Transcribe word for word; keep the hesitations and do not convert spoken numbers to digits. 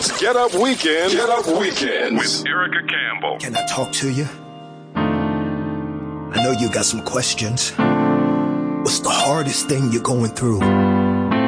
It's Get Up Weekend. Get Up Weekends with Erica Campbell. Can I talk to you? I know you got some questions. What's the hardest thing you're going through?